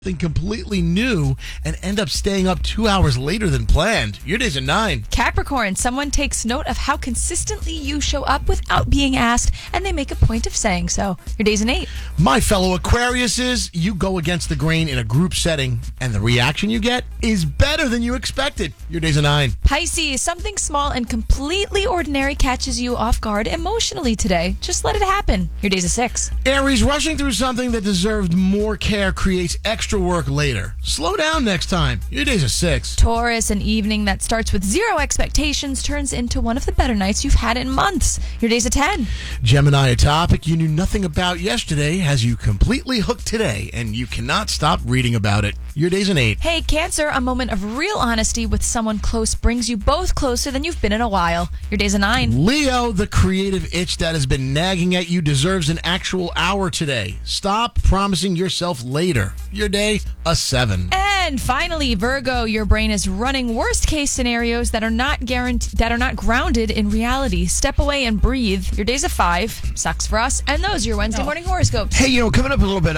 something completely new and end up staying up 2 hours later than planned. Your day's a 9. Capricorn, someone takes note of how consistently you show up without being asked, and they make a point of saying so. Your day's an 8. My fellow Aquariuses, you go against the grain in a group setting, and the reaction you get is better than you expected. Your day's a 9. Pisces, something small and completely ordinary catches you off guard emotionally today. Just let it happen. Your day's a 6. Aries, rushing through something that deserved more care creates extra work later. Slow down next time. Your day's a 6. Taurus, an evening that starts with zero expectations turns into one of the better nights you've had in months. Your day's a 10. Gemini, a topic you knew nothing about yesterday has you completely hooked today, and you cannot stop reading about it. Your day's an 8. Hey, Cancer, a moment of real honesty with someone close brings you both closer than you've been in a while. Your day's a 9. Leo, the creative itch that has been nagging at you deserves an actual hour today. Stop promising yourself later. Your day, a 7. And finally, Virgo, your brain is running worst-case scenarios that are not grounded in reality. Step away and breathe. Your day's a 5. Sucks for us. And those are your Wednesday morning horoscopes. Hey, coming up a little bit,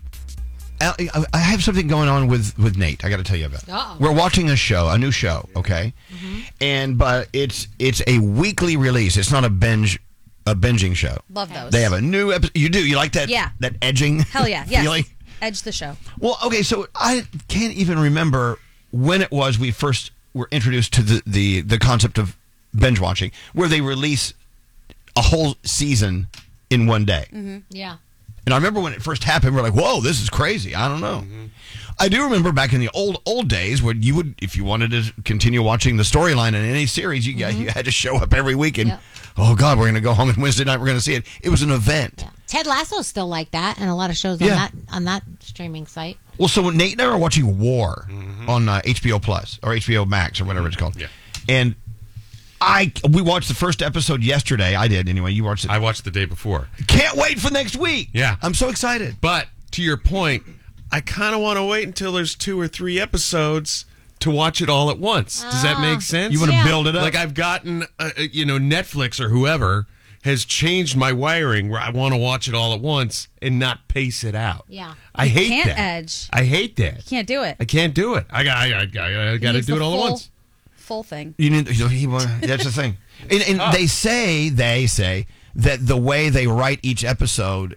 I have something going on with Nate. I got to tell you about. Uh-oh. We're watching a new show, okay? Mm-hmm. But it's a weekly release. It's not a binging show. Love those. They have a new episode. You do? You like that? Yeah. That edging? Hell yeah. Yes. feeling? Edge the show. Well, okay, so I can't even remember when it was we first were introduced to the concept of binge watching, where they release a whole season in one day. Mm-hmm. Yeah. And I remember when it first happened, we're like, whoa, this is crazy. I don't know. Mm-hmm. I do remember back in the old days when you would, if you wanted to continue watching the storyline in any series, you had to show up every week and, oh, God, we're going to go home on Wednesday night. We're going to see it. It was an event. Yeah. Ted Lasso's still like that, and a lot of shows on that streaming site. Well, so Nate and I are watching War on HBO Plus or HBO Max or whatever it's called. Yeah. And we watched the first episode yesterday. I did anyway. You watched it. I watched the day before. Can't wait for next week. Yeah. I'm so excited. But to your point, I kind of want to wait until there's 2 or 3 episodes to watch it all at once. Does that make sense? You want to build it up? Like I've gotten, Netflix or whoever has changed my wiring where I want to watch it all at once and not pace it out. Yeah. I hate can't that. edge. I hate that. You can't do it. I can't do it. I got to do it all at once. Full thing. You need. That's the thing. And they say that the way they write each episode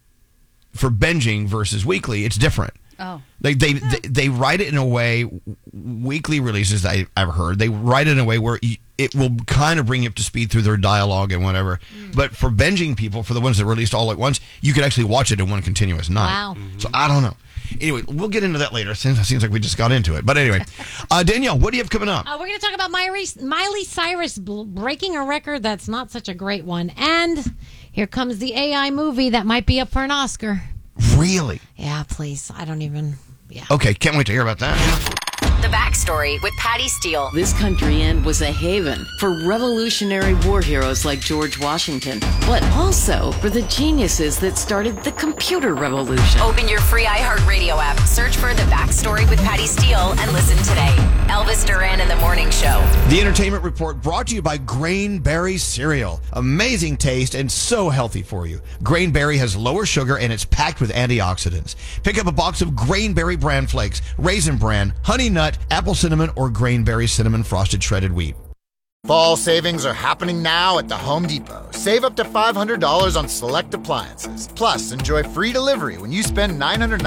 for binging versus weekly, it's different. Oh. They write it in a way, weekly releases I've heard, they write it in a way where it will kind of bring you up to speed through their dialogue and whatever. But for binging people, for the ones that released all at once, you could actually watch it in one continuous night. Wow. So I don't know. Anyway, we'll get into that later. It seems like we just got into it. But anyway, Danielle, what do you have coming up? We're going to talk about Miley Cyrus breaking a record that's not such a great one. And here comes the AI movie that might be up for an Oscar. Really? Yeah, please. I don't even... Yeah. Okay, can't wait to hear about that. The Backstory with Patty Steele. This country inn was a haven for Revolutionary War heroes like George Washington, but also for the geniuses that started the computer revolution. Open your free iHeartRadio app, search for The Backstory with Patty Steele, and listen today. Elvis Duran in the Morning Show. The Entertainment Report brought to you by Grainberry Cereal. Amazing taste and so healthy for you. Grainberry has lower sugar and it's packed with antioxidants. Pick up a box of Grainberry Bran Flakes, Raisin Bran, Honey Nut, Apple Cinnamon, or Grainberry Cinnamon Frosted Shredded Wheat. Fall savings are happening now at the Home Depot. Save up to $500 on select appliances. Plus, enjoy free delivery when you spend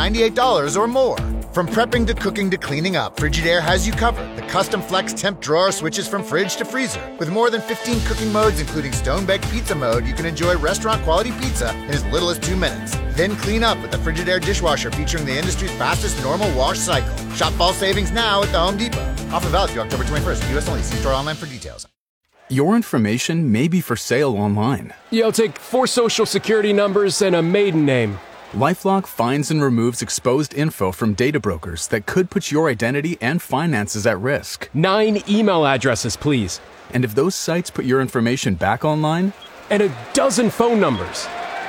$998 or more. From prepping to cooking to cleaning up, Frigidaire has you covered. The custom flex temp drawer switches from fridge to freezer. With more than 15 cooking modes, including stone-baked pizza mode, you can enjoy restaurant-quality pizza in as little as 2 minutes. Then clean up with the Frigidaire dishwasher featuring the industry's fastest normal wash cycle. Shop fall savings now at the Home Depot. Offer valid through October 21st. U.S. only. See store online for details. Your information may be for sale online. Yeah, I'll take 4 social security numbers and a maiden name. LifeLock finds and removes exposed info from data brokers that could put your identity and finances at risk. 9 email addresses, please. And if those sites put your information back online? And a dozen phone numbers.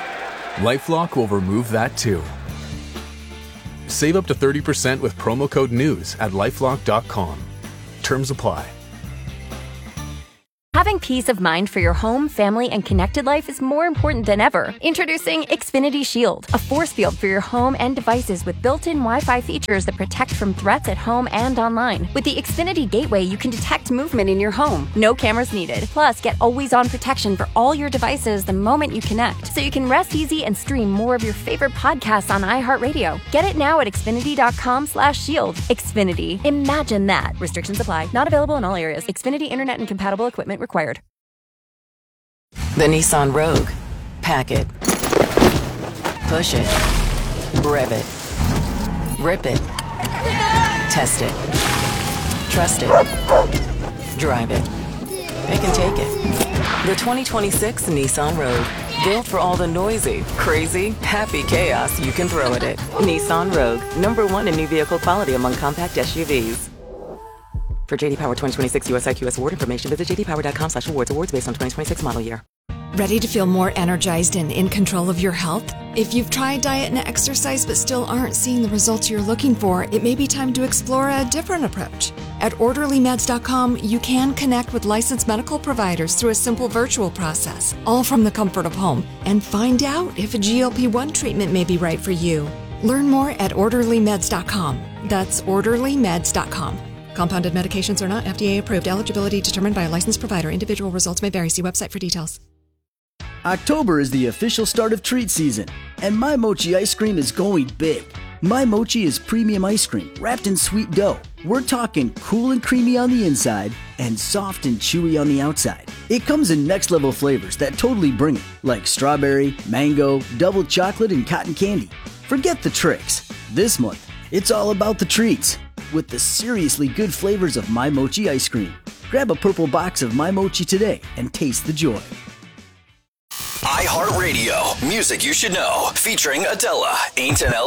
LifeLock will remove that too. Save up to 30% with promo code NEWS at LifeLock.com. Terms apply. Having Securing peace of mind for your home, family, and connected life is more important than ever. Introducing Xfinity Shield, a force field for your home and devices with built-in Wi-Fi features that protect from threats at home and online. With the Xfinity Gateway, you can detect movement in your home. No cameras needed. Plus, get always-on protection for all your devices the moment you connect, so you can rest easy and stream more of your favorite podcasts on iHeartRadio. Get it now at Xfinity.com/shield. Xfinity. Imagine that. Restrictions apply. Not available in all areas. Xfinity Internet and compatible equipment required. The Nissan Rogue. Pack it. Push it. Rev it. Rip it. Test it. Trust it. Drive it. It can take it. The 2026 Nissan Rogue. Built for all the noisy, crazy, happy chaos you can throw at it. Nissan Rogue. #1 in new vehicle quality among compact SUVs. For JD Power 2026 US IQS award information, visit jdpower.com/awards. Awards based on 2026 model year. Ready to feel more energized and in control of your health? If you've tried diet and exercise but still aren't seeing the results you're looking for, it may be time to explore a different approach. At OrderlyMeds.com, you can connect with licensed medical providers through a simple virtual process, all from the comfort of home, and find out if a GLP-1 treatment may be right for you. Learn more at OrderlyMeds.com. That's OrderlyMeds.com. Compounded medications are not FDA approved. Eligibility determined by a licensed provider. Individual results may vary. See website for details. October is the official start of treat season, and My Mochi ice cream is going big. My Mochi is premium ice cream wrapped in sweet dough. We're talking cool and creamy on the inside and soft and chewy on the outside. It comes in next level flavors that totally bring it, like strawberry, mango, double chocolate, and cotton candy. Forget the tricks. This month, it's all about the treats with the seriously good flavors of My Mochi ice cream. Grab a purple box of My Mochi today and taste the joy. iHeartRadio, music you should know, featuring Adela, Ain't an